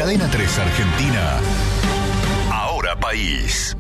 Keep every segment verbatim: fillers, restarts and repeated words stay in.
Cadena tres Argentina. Ahora País.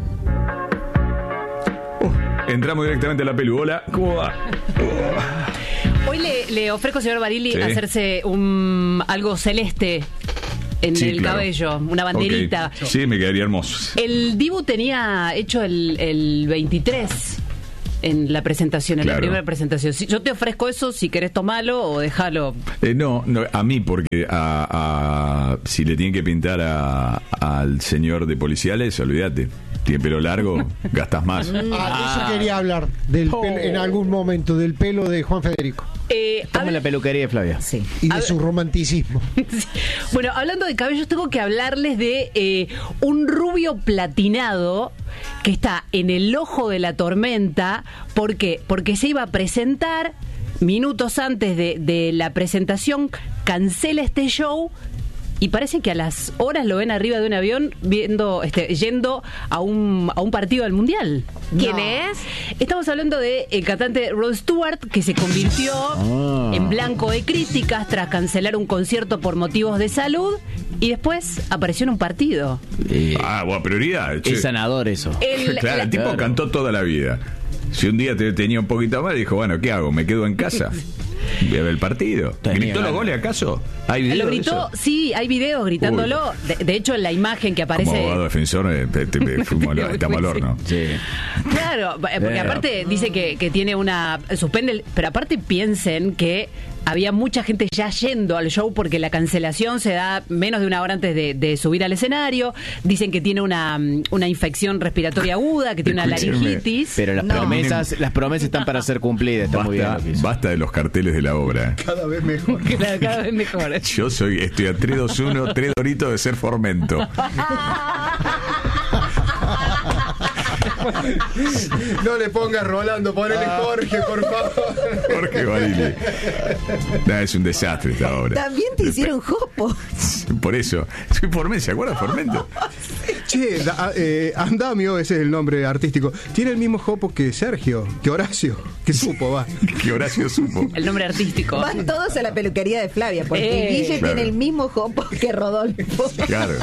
Uh, entramos directamente a la pelu. Hola, ¿cómo va? Uh. Hoy le, le ofrezco, señor Barilli, Sí. hacerse un algo celeste en Sí, el claro. cabello, una banderita. Okay. Sí, me quedaría hermoso. El Dibu tenía hecho el, el veintitrés en la presentación, en Claro. la primera presentación. Si, yo te ofrezco eso, si querés tomalo o déjalo. Eh, no, no, a mí, porque a, a, si le tienen que pintar a, al señor de policiales, olvídate. Tiene pelo largo, gastas más. Ah, de eso quería hablar del Oh. pelo, en algún momento, del pelo de Juan Federico Eh, Estamos en la peluquería de Flavia. Sí. y A de ver- su romanticismo. Bueno, hablando de cabellos, tengo que hablarles de eh, un rubio platinado que está en el ojo de la tormenta. ¿Por qué? Porque se iba a presentar minutos antes de, de la presentación, cancela este show. Y parece que a las horas lo ven arriba de un avión viendo, este, yendo a un, a un partido del Mundial. ¿Quién No. es? Estamos hablando de el cantante Rod Stewart, que se convirtió Ah. en blanco de críticas tras cancelar un concierto por motivos de salud y después apareció en un partido. Eh, Ah, buena prioridad. che. es sanador eso. El- Claro, la- el tipo Claro. cantó toda la vida. Si un día te, tenía un poquito más, dijo, bueno, ¿qué hago? ¿Me quedo en casa? Voy a ver el partido. Tenía ¿Gritó los ganas. goles acaso? ¿Hay video Lo de gritó, eso? sí, hay videos gritándolo. De, de hecho, en la imagen que Como aparece. abogado defensor, eh, te- te- fuimos al- estamos al horno. Sí. Claro, porque Pero- aparte dice que, que tiene una. Suspende, el- pero aparte piensen que había mucha gente ya yendo al show porque la cancelación se da menos de una hora antes de, de subir al escenario. Dicen que tiene una, mm, una infección respiratoria aguda, que tiene una Escúcheme. laringitis. Pero las No. promesas, las promesas están para ser cumplidas. Está muy bien Basta, lo que hizo. basta de los carteles de la obra. Cada vez mejor. Claro, cada vez mejor. Yo soy, estoy a tres dos uno, tres doritos de ser Formento. No le pongas Rolando, ponele Jorge, por favor. Jorge Barile. No, es un desastre esta obra. También te hicieron jopo. Por eso. Soy Formento, ¿se acuerdan Formento? Che, da- eh, Andamio, ese es el nombre artístico. Tiene el mismo jopo que Sergio, que Horacio, que supo, va. Que Horacio supo. El nombre artístico. Van todos a la peluquería de Flavia, porque Eh, Guille claro. tiene el mismo jopo que Rodolfo. Claro.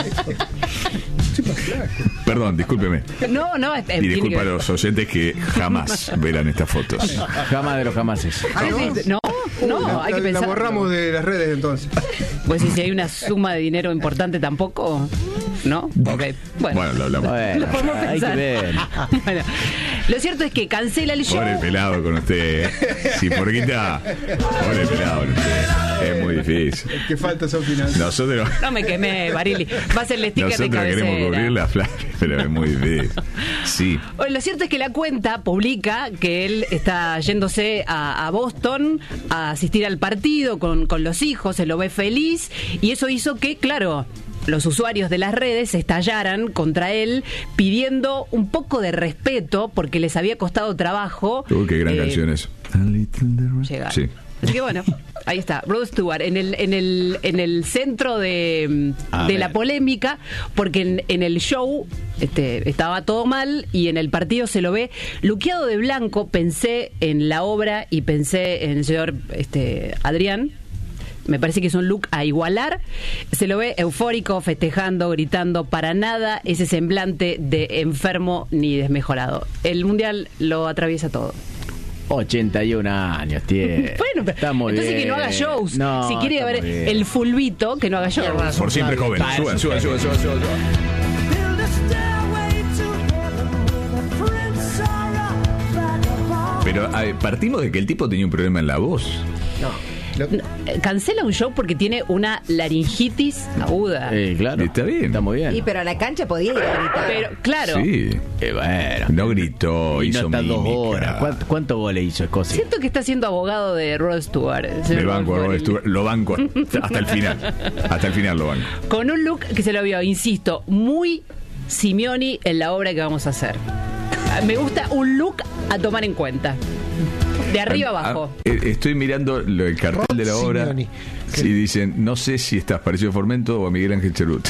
Perdón, discúlpeme. No, no, es, es- Y tiene que disculpa a ver- los oyentes que jamás verán estas fotos. Jamás de los jamases. Ah, ¿no? No, no, la, hay que la- pensar. la borramos de las redes entonces. Pues si hay una suma de dinero importante tampoco, ¿no? Ok, bueno. Bueno, lo hablamos. Bueno, Lo podemos hay que pensar. ver. Bueno, lo cierto es que cancela el show. Pobre pelado con usted. ¿eh? Sí, porquita. Pobre pelado con usted. Es muy difícil. Que falta son finanzas. Nosotros, No me quemé, Barili. Va a ser el sticker de nosotros queremos cubrir cabecera. la Flavia, pero es muy difícil. Sí. Bueno, lo cierto es que la cuenta publica que él está yéndose a, a Boston a asistir al partido con, con los hijos, se lo ve feliz y eso hizo que, claro, los usuarios de las redes estallaran contra él pidiendo un poco de respeto porque les había costado trabajo. Uy, qué gran eh, canción es. llegar. Sí. Así que bueno, ahí está, Rod Stewart en el, en el, en el centro de, A de ver. la polémica, porque en, en el show este, estaba todo mal y en el partido se lo ve luqueado de blanco. Pensé en la obra y pensé en el señor este, Adrián. Me parece que es un look a igualar. Se lo ve eufórico, festejando, gritando, para nada ese semblante de enfermo ni desmejorado. El Mundial lo atraviesa todo. ochenta y un años tiene. Bueno, pero Está muy entonces bien. que no haga shows. No, si quiere está ver muy bien. el fulbito, que no haga shows. Por siempre joven. Ah, Suban, eso suban, sí. suban, suban, suban, suban. Pero a ver, partimos de que el tipo tenía un problema en la voz. No, eh, cancela un show porque tiene una laringitis aguda. Eh, claro. Está bien. Está muy bien. Y pero a la cancha podía ir a gritar. Pero, claro, Sí. Eh, bueno. No gritó, Y no hizo está dos mímica. horas. ¿Cuánto, cuánto goles hizo Escocia? siento que está siendo abogado de Rod Stewart. el señor Me banco, Rod Rod Stewart, lo banco hasta el final. Hasta el final lo banco. Con un look que se lo vio, insisto, muy Simeoni en la obra que vamos a hacer. Me gusta un look a tomar en cuenta. De arriba Ah, abajo. eh, Estoy mirando lo- el cartel Rod de la obra Simeoni. y dicen, no sé si estás parecido a Formento o a Miguel Ángel Cherut.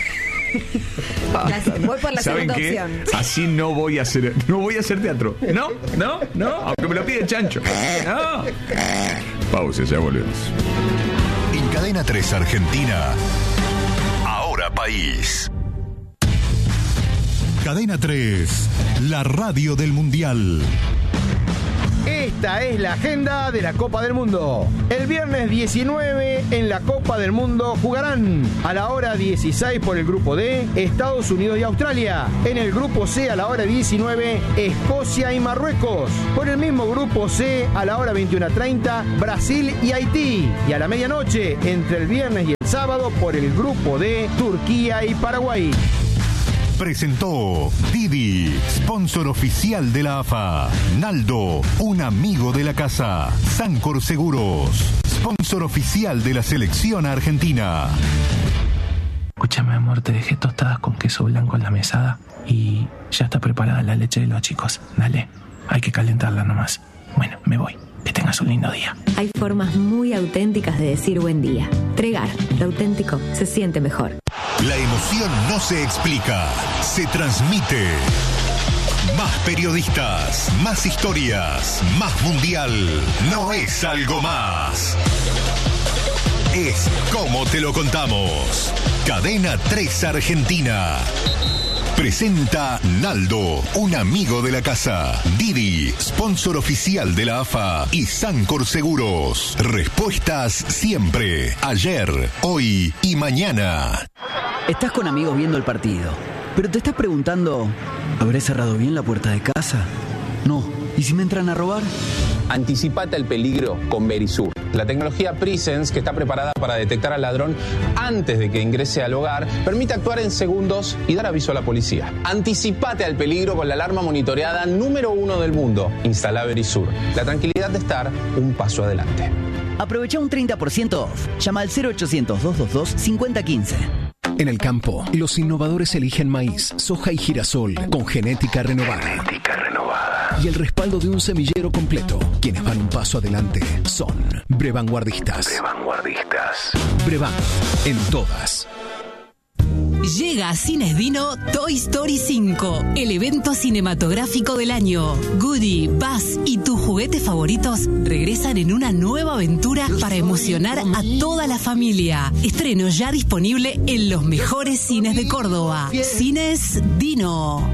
La- voy por la ¿Saben segunda qué? opción. Así no voy a hacer, no voy a hacer teatro. No, no, no, aunque me lo pide Chancho. No. Pausa, ya volvemos. En Cadena tres Argentina. Ahora Ahora País. Cadena tres, la radio del Mundial. Esta es la agenda de la Copa del Mundo. El viernes diecinueve en la Copa del Mundo jugarán a la hora dieciséis por el grupo D, Estados Unidos y Australia. En el grupo C a la hora diecinueve, Escocia y Marruecos. Por el mismo grupo C a la hora veintiuno treinta, Brasil y Haití. Y a la medianoche, entre el viernes y el sábado, por el grupo D, Turquía y Paraguay. Presentó Didi, sponsor oficial de la A F A. Naldo, un amigo de la casa. Sancor Seguros, sponsor oficial de la selección argentina. Escúchame, amor, te dejé tostadas con queso blanco en la mesada y ya está preparada la leche de los chicos. Dale, hay que calentarla nomás. Bueno, me voy. Que tengas un lindo día. Hay formas muy auténticas de decir buen día. Tregar, lo auténtico se siente mejor. La emoción no se explica, se transmite. Más periodistas, más historias, más mundial. No es algo más. Es como te lo contamos. Cadena tres Argentina. Presenta Naldo, un amigo de la casa. Didi, sponsor oficial de la A F A. Y Sancor Seguros. Respuestas siempre. Ayer, hoy y mañana. Estás con amigos viendo el partido, pero te estás preguntando, ¿habré cerrado bien la puerta de casa? No. ¿Y si me entran a robar? Anticipate al peligro con Verisur. La tecnología Presence, que está preparada para detectar al ladrón antes de que ingrese al hogar, permite actuar en segundos y dar aviso a la policía. Anticipate al peligro con la alarma monitoreada número uno del mundo. Instala Verisur. La tranquilidad de estar un paso adelante. Aprovecha un treinta por ciento off. Llama al cero ochocientos, doscientos veintidós, cincuenta quince. En el campo, los innovadores eligen maíz, soja y girasol con genética renovada. Genética renovada. Y el respaldo de un semillero completo. Quienes van un paso adelante son Brevanguardistas. Brevanguardistas. Brevan, en todas. Llega a Cines Dino Toy Story cinco, el evento cinematográfico del año. Woody, Buzz y tus juguetes favoritos regresan en una nueva aventura para emocionar a toda la familia. Estreno ya disponible en los mejores cines de Córdoba. Cines Dino.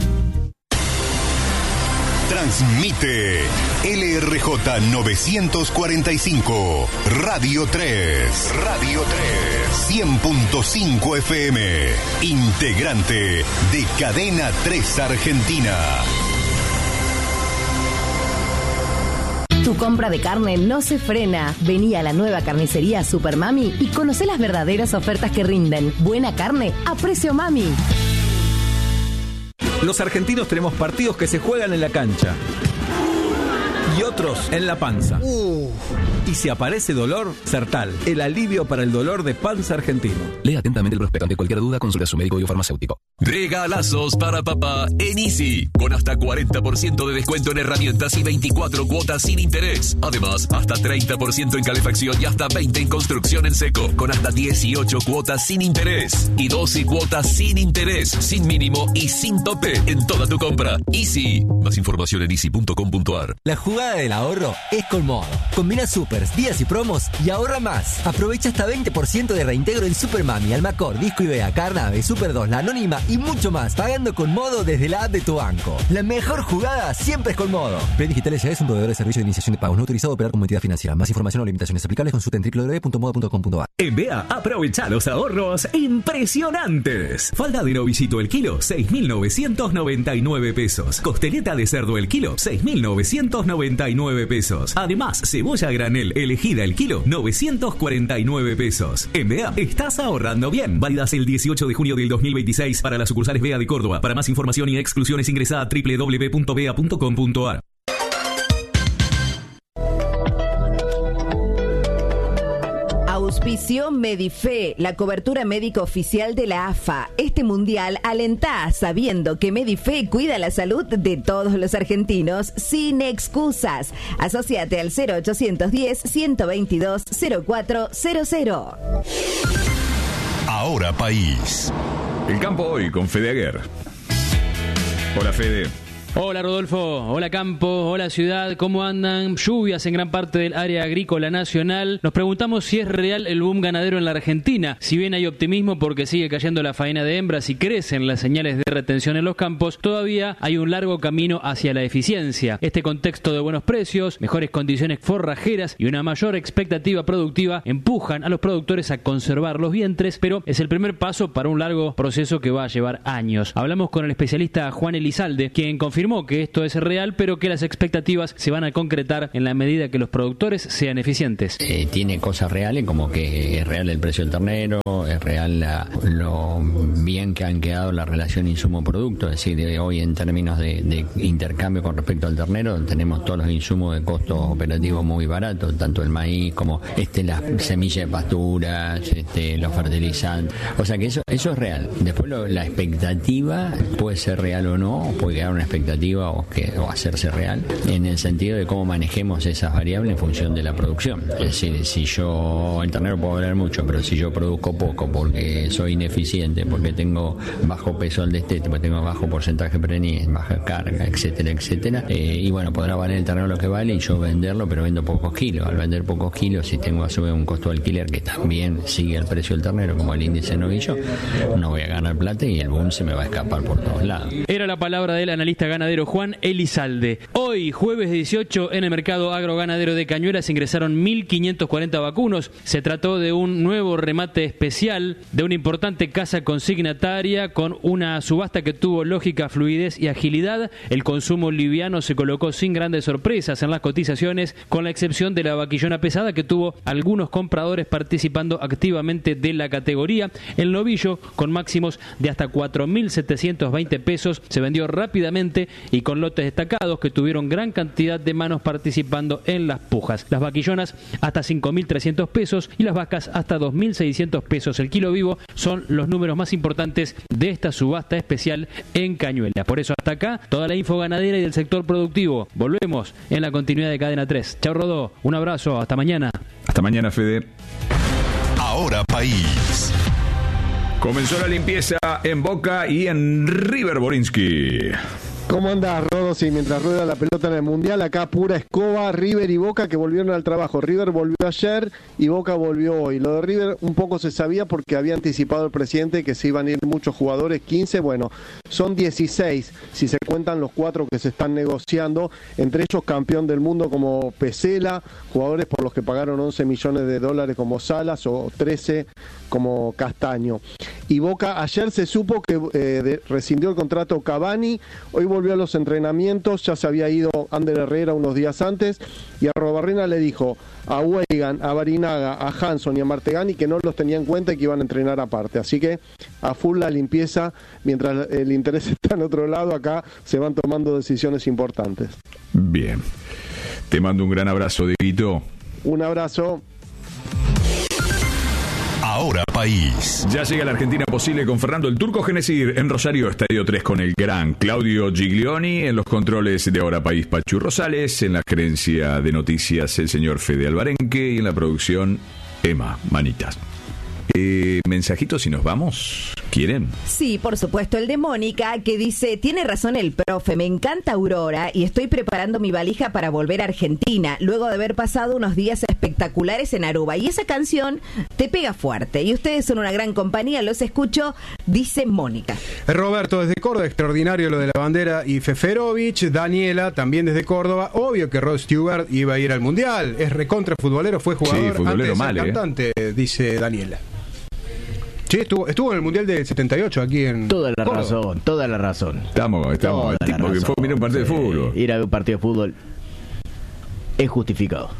Transmite L R J novecientos cuarenta y cinco, Radio tres. Radio tres. cien punto cinco F M. Integrante de Cadena tres Argentina. Tu compra de carne no se frena. Vení a la nueva carnicería Super Mami y conoce las verdaderas ofertas que rinden. Buena carne a precio mami. Los argentinos tenemos partidos que se juegan en la cancha y otros en la panza. Uh. Y si aparece dolor, Sertal, el alivio para el dolor de panza argentino. Lea atentamente el prospecto. Ante cualquier duda, consulte a su médico biofarmacéutico. Regalazos para papá en Easy, con hasta cuarenta por ciento de descuento en herramientas y veinticuatro cuotas sin interés. Además, hasta treinta por ciento en calefacción y hasta veinte por ciento en construcción en seco, con hasta dieciocho cuotas sin interés y doce cuotas sin interés, sin mínimo y sin tope en toda tu compra. Easy. Más información en easy punto com punto a r. La jugada del ahorro es con Modo. Combina supers, días y promos y ahorra más. Aprovecha hasta veinte por ciento de reintegro en Super Mami, Almacor, Disco Ibea, Carnave, Super dos, La Anónima y mucho más, pagando con Modo desde la app de tu banco. La mejor jugada siempre es con Modo. Play Digital S A es un proveedor de servicio de iniciación de pagos no autorizado a operar como entidad financiera. Más información o limitaciones aplicables consulta en doble u doble u doble u punto modo punto com punto a r. En B A, aprovecha los ahorros impresionantes. Falda de novillito el kilo, seis mil novecientos noventa y nueve pesos. Costeleta de cerdo el kilo, seis mil novecientos noventa y nueve pesos. Además, cebolla granel elegida el kilo, novecientos cuarenta y nueve pesos. En B A, estás ahorrando bien. Válidas el dieciocho de junio del dos mil veintiséis para las sucursales B A de Córdoba. Para más información y exclusiones ingresa a doble u doble u doble u punto b a punto com punto a r. Auspició Medife, la cobertura médica oficial de la A F A. Este mundial alentá sabiendo que Medife cuida la salud de todos los argentinos sin excusas. Asociate al cero ochocientos diez, ciento veintidós, cero cuatro cero cero. Ahora País. El campo hoy con Fede Aguer. Hola, Fede. Hola Rodolfo, hola Campo, hola Ciudad, ¿cómo andan? Lluvias en gran parte del área agrícola nacional. Nos preguntamos si es real el boom ganadero en la Argentina. Si bien hay optimismo porque sigue cayendo la faena de hembras y crecen las señales de retención en los campos, todavía hay un largo camino hacia la eficiencia. Este contexto de buenos precios, mejores condiciones forrajeras y una mayor expectativa productiva empujan a los productores a conservar los vientres, pero es el primer paso para un largo proceso que va a llevar años. Hablamos con el especialista Juan Elizalde, quien confirmó que esto es real, pero que las expectativas se van a concretar en la medida que los productores sean eficientes. Eh, tiene cosas reales, como que es real el precio del ternero, es real la, lo bien que han quedado la relación insumo-producto, es decir, de hoy en términos de, de intercambio con respecto al ternero, tenemos todos los insumos de costo operativo muy baratos, tanto el maíz como este las semillas de pasturas, este, los fertilizantes, o sea que eso, eso es real. Después lo, la expectativa puede ser real o no, puede quedar una expectativa O, que, o hacerse real en el sentido de cómo manejemos esas variables en función de la producción. Es decir, si yo, el ternero puedo valer mucho, pero si yo produzco poco porque soy ineficiente, porque tengo bajo peso al destete, porque tengo bajo porcentaje preñez, baja carga, etcétera, etcétera, eh, y bueno, podrá valer el ternero lo que vale y yo venderlo, pero vendo pocos kilos. Al vender pocos kilos, si tengo a su vez un costo de alquiler que también sigue el precio del ternero, como el índice de novillo, no voy a ganar plata y el boom se me va a escapar por todos lados. Era la palabra del analista ganadero Juan Elizalde. Hoy, jueves dieciocho, en el mercado agroganadero de Cañuelas ingresaron mil quinientos cuarenta vacunos. Se trató de un nuevo remate especial de una importante casa consignataria con una subasta que tuvo lógica, fluidez y agilidad. El consumo liviano se colocó sin grandes sorpresas en las cotizaciones, con la excepción de la vaquillona pesada que tuvo algunos compradores participando activamente de la categoría. El novillo, con máximos de hasta cuatro mil setecientos veinte pesos, se vendió rápidamente y con lotes destacados que tuvieron gran cantidad de manos participando en las pujas. Las vaquillonas hasta cinco mil trescientos pesos y las vacas hasta dos mil seiscientos pesos. El kilo vivo son los números más importantes de esta subasta especial en Cañuelas. Por eso hasta acá toda la info ganadera y del sector productivo. Volvemos en la continuidad de Cadena tres. Chau Rodó, un abrazo, hasta mañana. Hasta mañana, Fede. Ahora País. Comenzó la limpieza en Boca y en River Borinsky. ¿Cómo andás, Rodo? Sí, mientras rueda la pelota en el Mundial, acá pura escoba, River y Boca que volvieron al trabajo. River volvió ayer y Boca volvió hoy. Lo de River un poco se sabía porque había anticipado el presidente que se iban a ir muchos jugadores, quince, bueno, son dieciséis, si se cuentan los cuatro que se están negociando, entre ellos campeón del mundo como Pesela, jugadores por los que pagaron once millones de dólares como Salas o trece como Castaño. Y Boca ayer se supo que eh, de, rescindió el contrato Cavani, hoy volvió a los entrenamientos, ya se había ido Ander Herrera unos días antes y a Arrobarrena le dijo a Weigan, a Barinaga, a Hanson y a Martegani que no los tenía en cuenta y que iban a entrenar aparte. Así que a full la limpieza, mientras el interés está en otro lado, acá se van tomando decisiones importantes. Bien. Te mando un gran abrazo, Dieguito. Un abrazo. Ahora País. Ya llega la Argentina posible con Fernando el Turco Genesir en Rosario, Estadio tres con el gran Claudio Giglioni, en los controles de Ahora País Pachu Rosales, en la gerencia de noticias el señor Fede Alvarenque y en la producción Emma Manitas. Eh, mensajitos y nos vamos. ¿Quieren? Sí, por supuesto, el de Mónica que dice: tiene razón el profe, me encanta Aurora y estoy preparando mi valija para volver a Argentina luego de haber pasado unos días espectaculares en Aruba, y esa canción te pega fuerte y ustedes son una gran compañía, los escucho, dice Mónica. Roberto desde Córdoba, extraordinario lo de la bandera y Feferovich. Daniela también desde Córdoba, obvio que Rod Stewart iba a ir al Mundial, es recontra futbolero, fue jugador, sí, futbolero antes de mal, ser cantante, eh. dice Daniela. Sí, estuvo, estuvo en el Mundial del setenta y ocho aquí en Toda la Córdoba. razón, toda la razón. Estamos, estamos. Toda El tipo que razón. fue a mirar un partido Sí, de fútbol. Ir a ver un partido de fútbol es justificado.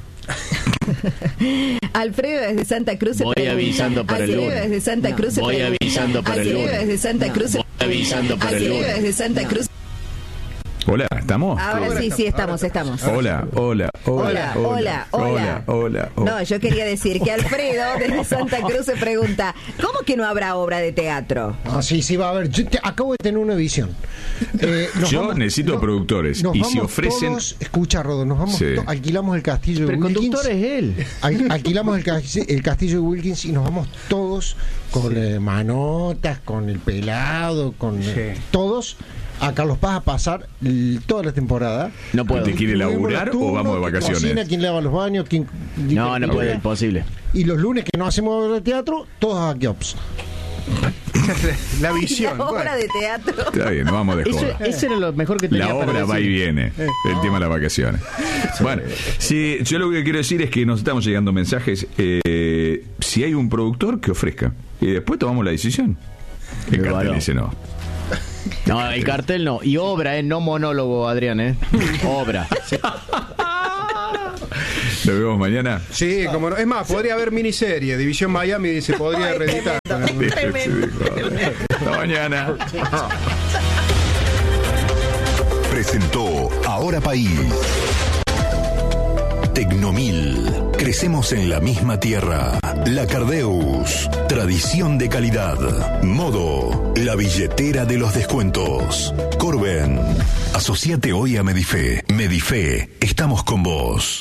Alfredo desde Santa Cruz se Voy pregunta, avisando para el Alfredo lunes. desde Santa Cruz se Voy pregunta, avisando para el Alfredo lunes. desde Santa Cruz se Voy avisando para el Alfredo lunes. desde Santa Cruz. Hola, ¿estamos? Ahora sí, sí, estamos, estamos. Hola, hola, Hola, hola, hola, hola, hola, hola. No, yo quería decir que Alfredo desde Santa Cruz se pregunta, ¿cómo que no habrá obra de teatro? Ah, sí, sí, va a haber. Yo te- acabo de tener una visión. Eh, nos Yo vamos- necesito no- productores nos y vamos si ofrecen... todos- escucha, Rodo, nos vamos, Sí. to- alquilamos el castillo de Pero el Wilkins. conductor es él. Al- alquilamos el, cas- el castillo de Wilkins y nos vamos todos con eh, manotas, con el pelado, con eh, todos a Carlos Paz a pasar l- toda la temporada. No puedo. ¿Te quiere Tuvimos laburar los turnos, o vamos de quién vacaciones? Cocina, quién lava los baños, quién... No, no quién- puede, imposible. Y los lunes que no hacemos obra de teatro, todos a Kiops. La Y visión. la obra bueno. de teatro. Está bien, no vamos de Eso, joda. eso era lo mejor que tenía La para obra va y decir. viene. El tema de las vacaciones. Bueno, si, yo lo que quiero decir es que nos estamos llegando mensajes. Eh, si hay un productor que ofrezca. Y después tomamos la decisión. El Qué cartel bárbaro. dice no. No, el cartel no. Y obra, ¿eh? No monólogo, Adrián, ¿eh? Obra. Nos vemos mañana. Sí, como no. Es más, podría haber miniserie. División Miami se podría Ay, reeditar. tremendo, tremendo. Hasta mañana. Presentó Ahora País. Tecnomil. Crecemos en la misma tierra. La Cardeus. Tradición de calidad. Modo. La billetera de los descuentos. Corben. Asociate hoy a Medife. Medife. Estamos con vos.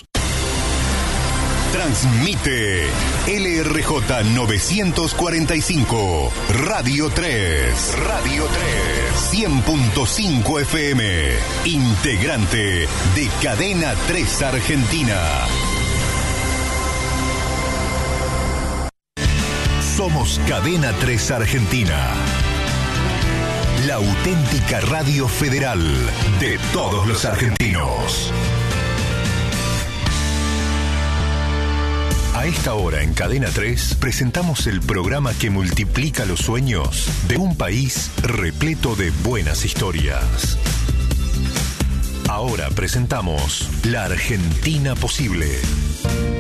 Transmite L R J novecientos cuarenta y cinco, Radio tres, Radio tres, cien punto cinco F M, integrante de Cadena tres Argentina. Somos Cadena tres Argentina, la auténtica radio federal de todos los argentinos. A esta hora en Cadena tres presentamos el programa que multiplica los sueños de un país repleto de buenas historias. Ahora presentamos La Argentina Posible.